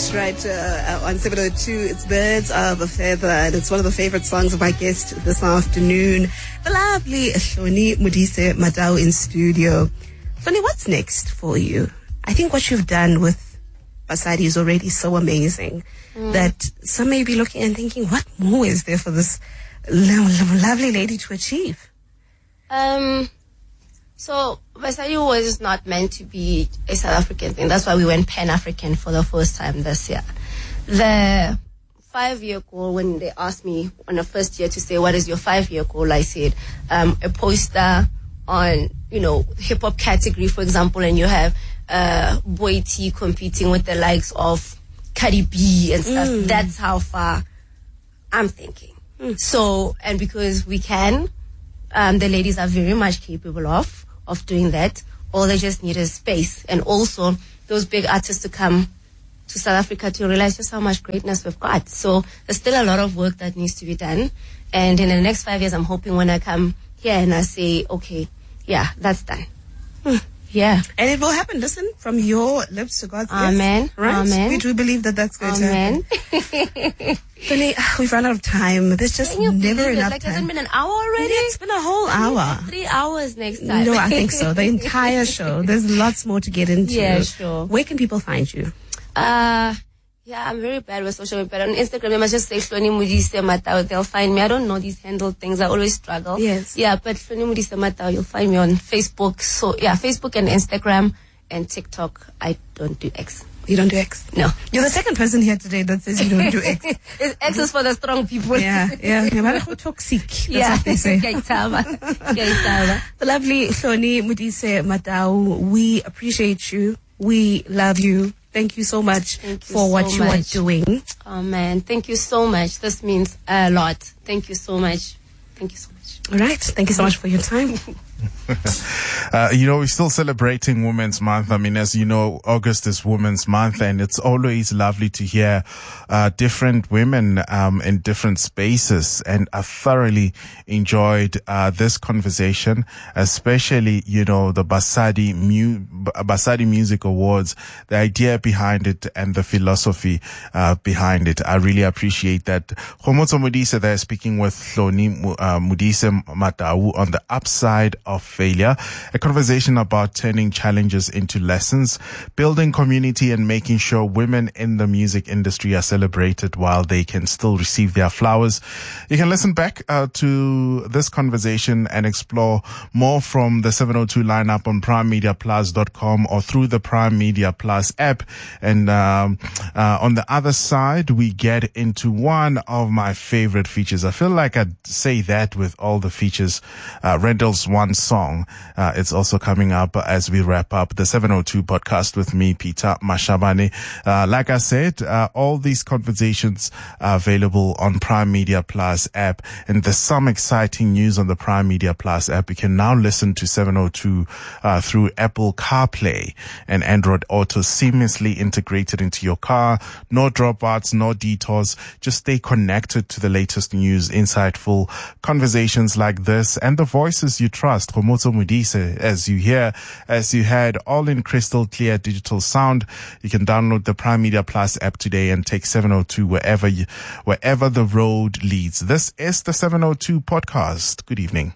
Fresh right on 702. It's Birds of a Feather, and it's one of the favorite songs of my guest this afternoon, the lovely Hloni Modise Matau in studio. Hloni, what's next for you? I think what you've done with Basadi is already so amazing that some may be looking and thinking, what more is there for this lovely lady to achieve? So Basadi was not meant to be a South African thing. That's why we went Pan-African for the first time this year. The 5-year goal, when they asked me on the first year to say, what is your 5-year goal? I said, a poster on, hip hop category, for example, and you have, Boy T competing with the likes of Cardi B and stuff. That's how far I'm thinking. So, and because we can, the ladies are very much capable of doing that. All they just need is space, and also those big artists to come to South Africa to realize just how much greatness we've got. So there's still a lot of work that needs to be done, and in the next 5 years, I'm hoping when I come here and I say, okay, yeah, that's done. Yeah. And it will happen. Listen, from your lips to God's lips. Amen. Right? Amen. We do believe that that's going to happen. Hloni, we've run out of time. There's just never enough time. Hasn't been an hour already? Yeah, it's been a whole hour. 3 hours next time. No, I think so. The entire show. There's lots more to get into. Yeah, sure. Where can people find you? Yeah, I'm very bad with social media. But on Instagram, you must just say Hloni Modise Matau. They'll find me. I don't know these handle things. I always struggle. Yes. Yeah, but Hloni Modise Matau, you'll find me on Facebook. So, yeah, Facebook and Instagram and TikTok. I don't do X. You don't do X? No. You're the second person here today that says you don't do X. X is for the strong people. Yeah. Toxic. That's what they say. The lovely Hloni Modise Matau, we appreciate you. We love you. Thank you so much for what you are doing. Oh, man. Thank you so much. This means a lot. Thank you so much. Thank you so much. All right. Thank you so much for your time. We're still celebrating Women's Month. I mean, as you know, August is Women's Month, and it's always lovely to hear different women in different spaces. And I thoroughly enjoyed this conversation, especially, the Basadi Music Awards, the idea behind it and the philosophy behind it. I really appreciate that. Khomotso Modise there speaking with Hloni Modise Matau on the upside of failure, a conversation about turning challenges into lessons, building community, and making sure women in the music industry are celebrated while they can still receive their flowers. You can listen back to this conversation and explore more from the 702 lineup on primemediaplus.com or through the Prime Media Plus app. And on the other side, we get into one of my favorite features. I feel like I'd say that with all the features. Rendel's One Song. It's also coming up as we wrap up the 702 podcast with me, Peter Mashabane. Like I said, all these conversations are available on Prime Media Plus app, and there's some exciting news on the Prime Media Plus app. You can now listen to 702 through Apple CarPlay and Android Auto, seamlessly integrated into your car. No dropouts, no detours. Just stay connected to the latest news, insightful conversations like this, and the voices you trust. Khomotso Modise, as you heard, all in crystal clear digital sound. You can download the Prime Media Plus app today and take 702 wherever the road leads. This is the 702 podcast. Good evening.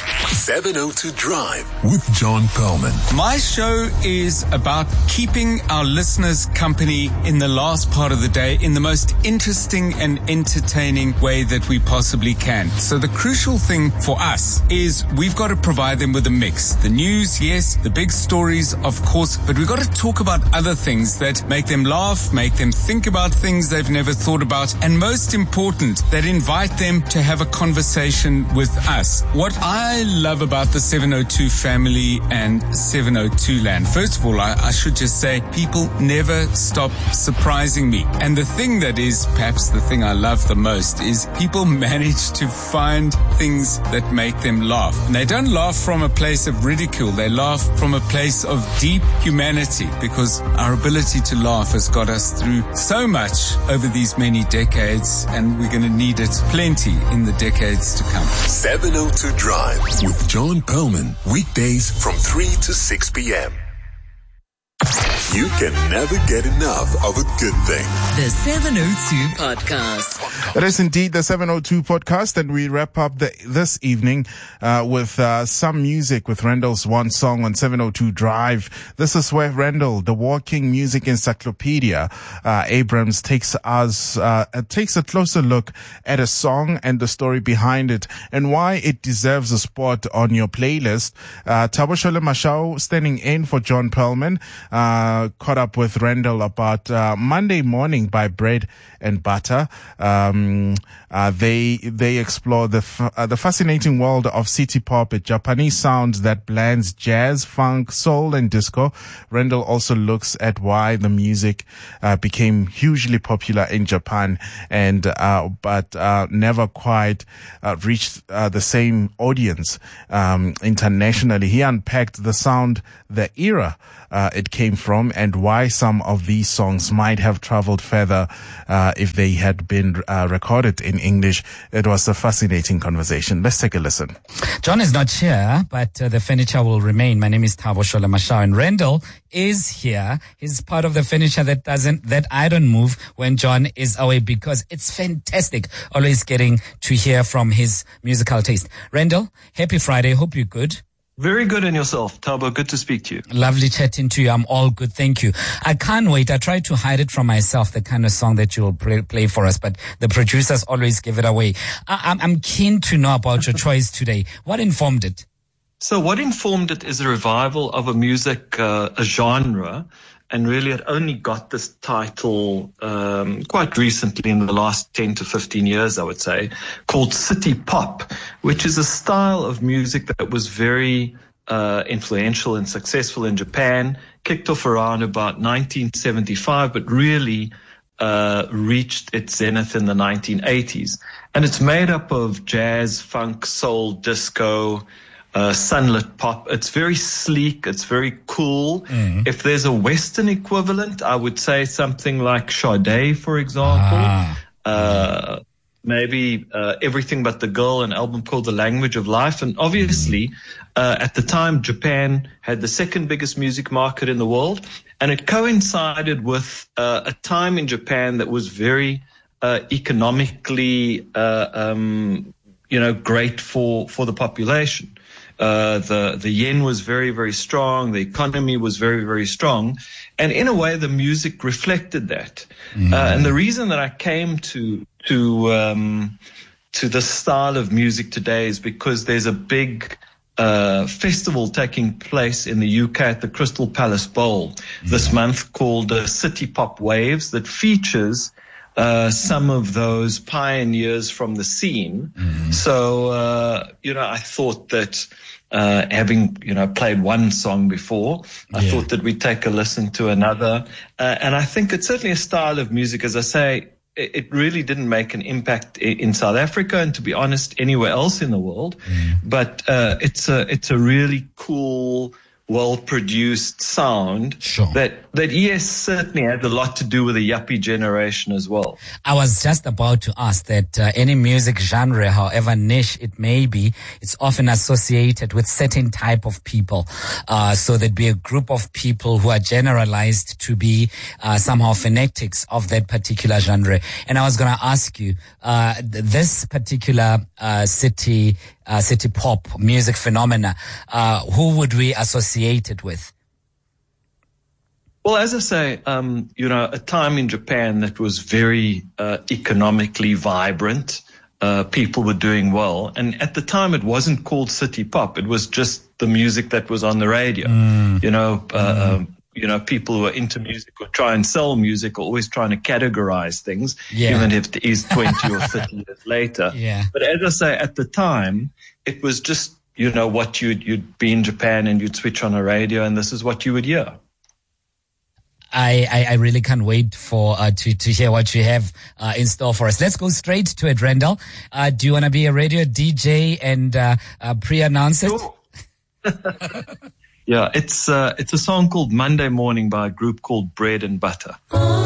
702 Drive with John Perlman. My show is about keeping our listeners company in the last part of the day in the most interesting and entertaining way that we possibly can. So the crucial thing for us is we've got to provide them with a mix. The news, yes, the big stories, of course, but we've got to talk about other things that make them laugh, make them think about things they've never thought about, and most important, that invite them to have a conversation with us. What I love about the 702 family and 702 land, first of all, I should just say people never stop surprising me. And the thing that is perhaps the thing I love the most is people manage to find things that make them laugh. And they don't laugh from a place of ridicule. They laugh from a place of deep humanity, because our ability to laugh has got us through so much over these many decades, and we're going to need it plenty in the decades to come. 702 Drive with John Perlman, weekdays from 3 to 6 p.m. You can never get enough of a good thing. The 702 Podcast. It is indeed the 702 Podcast, and we wrap up this evening with some music with Randall's one song on 702 Drive. This is where Randall, the walking music encyclopedia, Abrams takes a closer look at a song and the story behind it and why it deserves a spot on your playlist. Taboshole Mashao, standing in for John Perlman, caught up with Randall about Monday Morning by Bread and Butter. They explore the fascinating world of city pop, a Japanese sound that blends jazz, funk, soul, and disco. Randall also looks at why the music became hugely popular in Japan and but never quite reached the same audience internationally. He unpacked the sound, the era it came from, and why some of these songs might have traveled further if they had been recorded in English. It was a fascinating conversation. Let's take a listen. John is not here, but the furniture will remain. My name is Taboshole Mashao, and Randall is here. He's part of the furniture that I don't move when John is away, because it's fantastic always getting to hear from his musical taste. Randall, happy Friday. Hope you're good. Very good, and yourself, Tabo. Good to speak to you. Lovely chatting to you. I'm all good, thank you. I can't wait. I tried to hide it from myself, the kind of song that you'll play for us, but the producers always give it away. I'm keen to know about your choice today. What informed it? So what informed it is a revival of a music, a genre, and really it only got this title quite recently, in the last 10 to 15 years, I would say, called city pop, which is a style of music that was very influential and successful in Japan, kicked off around about 1975, but really reached its zenith in the 1980s. And it's made up of jazz, funk, soul, disco, sunlit pop. It's very sleek. It's very cool. Mm. If there's a Western equivalent, I would say something like Sade, for example. Maybe Everything But the Girl, an album called The Language of Life. And obviously, at the time, Japan had the second biggest music market in the world. And it coincided with a time in Japan that was very economically, great for the population. The yen was very, very strong. The economy was very, very strong. And in a way, the music reflected that. And the reason that I came to this style of music today is because there's a big festival taking place in the UK at the Crystal Palace Bowl this month called City Pop Waves, that features some of those pioneers from the scene. So, I thought that, having, played one song before, I thought that we'd take a listen to another. And I think it's certainly a style of music, as I say, it really didn't make an impact in South Africa, and to be honest, anywhere else in the world. But, it's a really cool, well-produced sound that yes, certainly had a lot to do with the yuppie generation as well. I was just about to ask that any music genre, however niche it may be, it's often associated with certain type of people. So there'd be a group of people who are generalized to be somehow fanatics of that particular genre. And I was going to ask you, this particular city pop music phenomena, who would we associate it with? Well, as I say, a time in Japan that was very economically vibrant. People were doing well. And at the time, it wasn't called city pop. It was just the music that was on the radio. People who are into music or try and sell music are always trying to categorize things, even if it is 20 or 30 years later. But as I say, at the time, it was just, what you'd be in Japan and you'd switch on a radio and this is what you would hear. I really can't wait for to hear what you have in store for us. Let's go straight to it, Randall. Do you want to be a radio DJ and pre-announce it? Sure. Yeah, it's a song called Monday Morning by a group called Bread and Butter.